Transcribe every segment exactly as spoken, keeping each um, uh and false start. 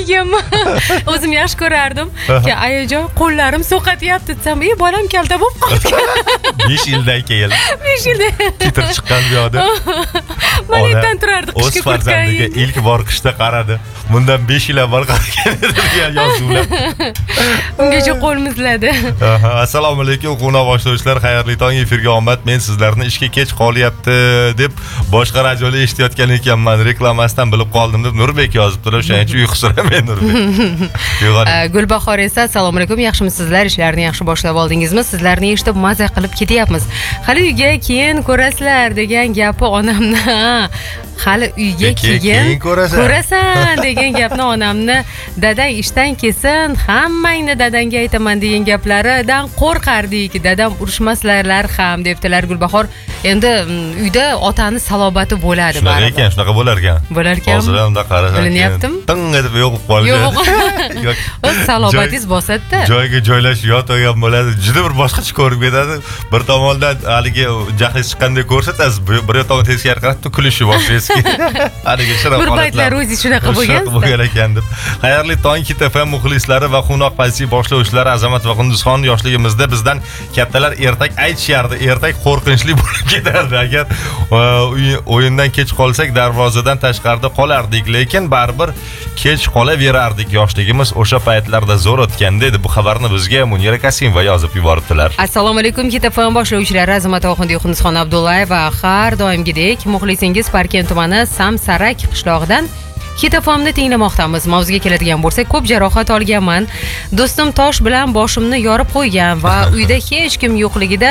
kiyganman. O'zim yaxshi ko'rardim. Ayajon, qo'llarim so'qatyapti desam, "Ey, bolam kalta bo'lib qolgan." besh yildan keyin. besh yilda. Titir chiqqan bu yoqda. Manetdan turardi qishki kurtgan. O'z farzandiga ilk bor qishda qaradi. Bundan besh yil avval qaragan degan yozuvlar. Ungacha qo'l muzladi. Assalomu alaykum, qo'noq boshlovchilar, xayrli tong, efirga omad. Men sizlarni ishga kech qolyapti deb boshqa radioda eshitayotgan ekanman. Reklamasidan bilib qoldim deb Nurbek yozibdilar. O'shaning uchun uyqusiraman Nurbek. Gulbahor esa assalomu alaykum, yaxshimisizlar? Ishlarni yaxshi boshlab oldingizmi? Sizlarni eshitib maza qilib ketyapmiz. Hali uyga keyin ko'rasizlar degan gapi onamni. Hali uyga keyin ko'rasan degan gapni onamni dadang ishdan kelsin, hammangni dadangga aytaman degan gaplaridan qo'rqardik. Dadam urishmaslar ham debdilar Gulbahor. Endi uyda otani salobati bo'ladi baribir. Shunaqa ekan, shunaqa bo'lar ekan. Bo'lar ekan. Hozir ham unda qarasam. Bilinyaptimi? Ting deb yo'qib qoldi. Yo'q. O'z salobatingiz bosadi-da. Joyiga joylash yo'tgan bo'ladi. Juda bir boshqacha ko'rib ketadi. Bir tomondan haligi jahlingiz chiqqandek ko'rsatasiz, bir tomondan teskari qarab kulishni boshlaysiz. Haligi shirin bir paytlar o'zi shunaqa bo'lgan. Bo'lgan ekan deb. Xayrli tong Hit F M muxlislari va Xunoq pozitsiya boshlovchilari Azamat va Qunduzxon yoshligimizda bizdan kattalar ertak aytishardi. Ertak qo'rqinchli bo'lib ketardi. Agar o'yindan kech qolsak darvozadan tashqarida qolardik, lekin baribir kech qolaverardik. Yoshligimiz o'sha paytlarda zo'r o'tgan dedi. Bu xabarni bizga Munira Kasimova yozib yuboribdilar. Assalomu alaykum Hit F M boshlovchilari Azamat va Qunduzxon Abdullayev va har doimgidek muxlisingiz Parkent tumani Samsarak qishlog'idan Hit F M'ni tinglamoqdamiz. Mavzuga keladigan bo'lsak, ko'p jarohat olganman. Do'stim tosh bilan boshimni yorib qo'ygan va uyda hech kim yo'qligida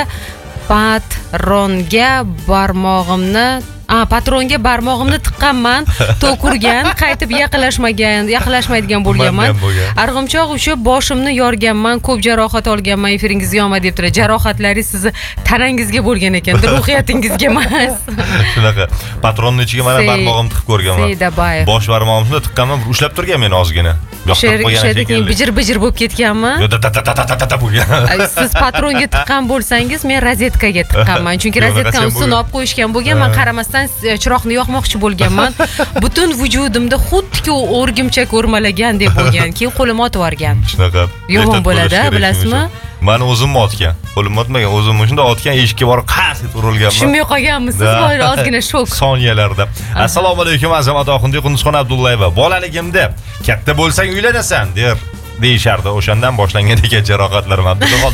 patronga barmog'imni A, patronga barmog'imni tiqqanman, to'q urgan, qaytib yaqinlashmagan, yaqinlashmaydigan bo'lganman. Arg'imchoq ushib boshimni yorganman, ko'p jarohat olganman. Efiringizga omad debdilar. Jarohatlaringiz sizni tanangizga bo'lgan ekan, ruhiyatingizga emas. Shunaqa. Patronning ichiga mana barmog'imni tiqib ko'rganman. Bosh barmog'imni tiqqanman, ushlab turgan meni ozgina. Yoqtirib qo'ygan ekan. Bijir-bijir bo'lib ketganmi? Yo, ta ta ta ta ta ta bo'lgan. Siz patronga tiqqan bo'lsangiz, men rozetkaga tiqqanman. Chunki rozetkani ustini olib qo'yishgan bo'lgan, men qaramasdan chiroqni yoqmoqchi bo'lganman. Butun vujudimda xuddi o'rgimchak o'rmalagandek bo'lgan. Keyin qo'lim otib yuborgan. Shunaqa. Yomon bo'ladi, bilasizmi? Meni o'zim otgan. Qo'lim otmagan, o'zim shunda otgan, eshikka borib qas etib urilganman. Tushunmay qolganmisiz? Boy ozgina shok. Soniyalarda. Assalomu alaykum Azamat Oxundiy Qunduzxon Abdullayeva. Bolaligimda katta bo'lsang uylanasan der. Deyishardi. O'shandan boshlangan ekan jarohatlarim.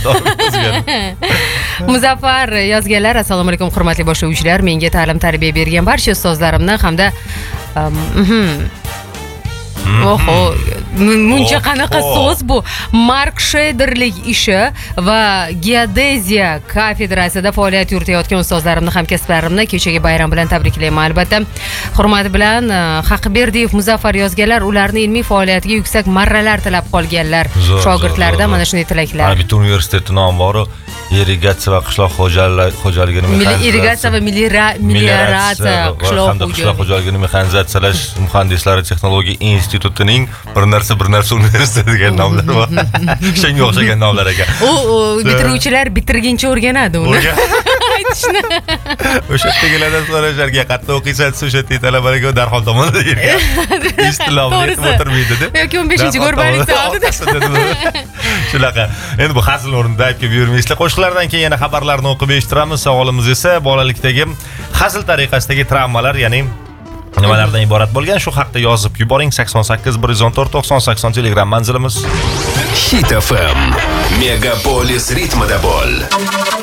Muzaffar yozganlar: assalomu alaykum hurmatli boshlovchilar, menga ta'lim tarbiya bergan barcha ustozlarimni hamda Oho, muncha qanaqa so'z bu? Mark Shederlik ishi va geodeziya kafedrasida faoliyat yuritayotgan ustozlarimni, hamkasblarimni kechagi bayram bilan tabriklayman. Albatta, hurmat bilan Haqberdiyev Muzaffar yozganlar, ularni ilmiy faoliyatiga yuksak marralar tilab qolganlar. Shogirdlardan mana shunday tilaklar. Bitta universitetning nomi bor. Irrigatsiya va qishloq xo'jaligini mexanizatsiya. Irrigatsiya va melioratsiya qishloq xo'jaligini mexanizatsiyalash muhandislari texnologiya institutining bir narsa bir narsa universiteti degan nomlar bor. Shunga o'xshagan nomlar ekan. U bitiruvchilar bitirguncha o'rganadi uni. Aytishni. O'sha yerdagilardan so'rasharga, "Qayerda o'qiysan?" o'sha yerda talabalarga darhol tomonda yurgan. Istilomni o'tirmaydi-da. Yoki o'n beshinchi gurbalik soatida. Shunaqa. Endi bu hazil o'rnida aytib yurmaysizlar. Qo'shiqlardan keyin yana xabarlarni o'qib eshittiramiz. Savolimiz esa bolalikdagi hazil tariqasidagi travmalar, ya'ni nimalardan iborat bo'lgan, shu haqda yozib yuboring. sakson sakkiz bir yuz o'n to'rt to'qson sakson Telegram manzilimiz. Hit F M. Megapolis ritmida bo'l.